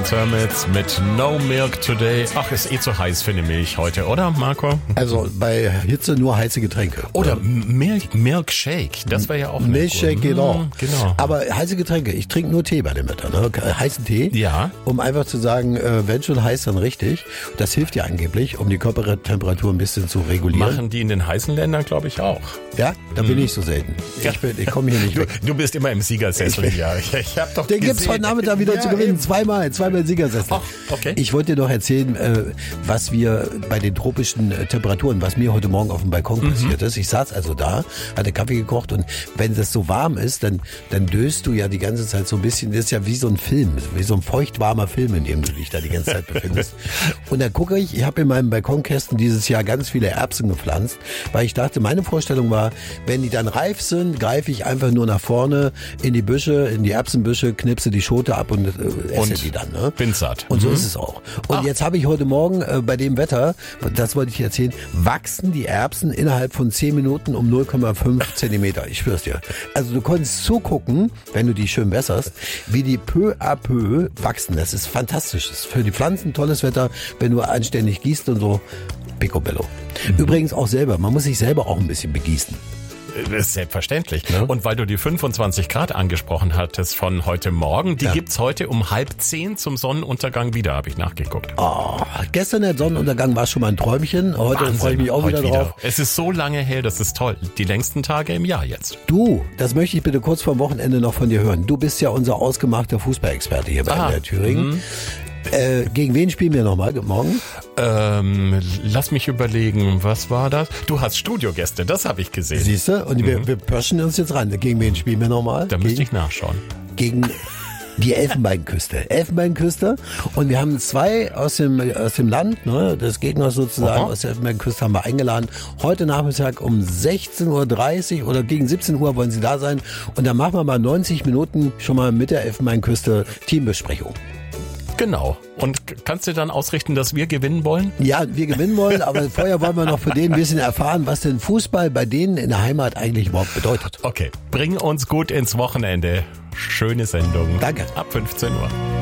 Hermits mit No Milk Today. Ach, ist zu heiß für eine Milch heute, oder Marco? Also bei Hitze nur heiße Getränke. Oder Milkshake, das wäre ja auch Milkshake geht auch. Genau. Aber heiße Getränke, ich trinke nur Tee bei dem Wetter. Ne? Heißen Tee, Ja. um einfach zu sagen, wenn schon heiß, dann richtig. Das hilft ja angeblich, um die Körpertemperatur ein bisschen zu regulieren. Machen die in den heißen Ländern, glaube ich, auch. Ja, da bin ich so selten. Ich komme hier nicht weg. Du bist immer im Siegersessel, ja. Ich hab doch Den gibt's heute Nachmittag wieder zu gewinnen. Eben. Zweimal Siegersessel. Ach, okay. Ich wollte dir noch erzählen, was wir bei den tropischen Temperaturen, was mir heute Morgen auf dem Balkon passiert ist. Ich saß also da, hatte Kaffee gekocht und wenn das so warm ist, dann döst du ja die ganze Zeit so ein bisschen, das ist ja wie so ein Film, wie so ein feuchtwarmer Film, in dem du dich da die ganze Zeit befindest. Und dann gucke ich habe in meinem Balkonkästen dieses Jahr ganz viele Erbsen gepflanzt, weil ich dachte, meine Vorstellung war, wenn die dann reif sind, greife ich einfach nur nach vorne in die Büsche, in die Erbsenbüsche, knipse die Schote ab und esse die dann. Ne? Bin satt. Und so ist es auch. Und jetzt habe ich heute Morgen bei dem Wetter, das wollte ich dir erzählen, wachsen die Erbsen innerhalb von 10 Minuten um 0,5 Zentimeter. Ich schwör's dir. Also du konntest zugucken, wenn du die schön wässerst, wie die peu à peu wachsen. Das ist fantastisch. Das ist für die Pflanzen tolles Wetter, wenn du anständig gießt und so. Picobello. Übrigens auch selber. Man muss sich selber auch ein bisschen begießen. Das ist selbstverständlich. Ja. Und weil du die 25 Grad angesprochen hattest von heute Morgen, die Ja. gibt's heute um 9:30 zum Sonnenuntergang wieder, habe ich nachgeguckt. Oh, gestern der Sonnenuntergang war schon mal ein Träumchen. Heute freue ich mich auch Heute wieder drauf. Es ist so lange hell, das ist toll. Die längsten Tage im Jahr jetzt. Du, das möchte ich bitte kurz vor Wochenende noch von dir hören. Du bist ja unser ausgemachter Fußballexperte hier bei NDR Thüringen. Gegen wen spielen wir nochmal morgen? Lass mich überlegen, was war das? Du hast Studiogäste, das habe ich gesehen. Siehst du? Und wir pirschen uns jetzt ran. Gegen wen spielen wir nochmal? Da müsste ich nachschauen. Gegen die Elfenbeinküste. Und wir haben 2 aus dem Land, ne, des Gegners sozusagen, aus der Elfenbeinküste haben wir eingeladen. Heute Nachmittag um 16:30 Uhr oder gegen 17 Uhr wollen sie da sein. Und dann machen wir mal 90 Minuten schon mal mit der Elfenbeinküste Teambesprechung. Genau. Und kannst du dann ausrichten, dass wir gewinnen wollen? Ja, wir gewinnen wollen, aber vorher wollen wir noch von denen ein bisschen erfahren, was denn Fußball bei denen in der Heimat eigentlich überhaupt bedeutet. Okay, bring uns gut ins Wochenende. Schöne Sendung. Danke. Ab 15 Uhr.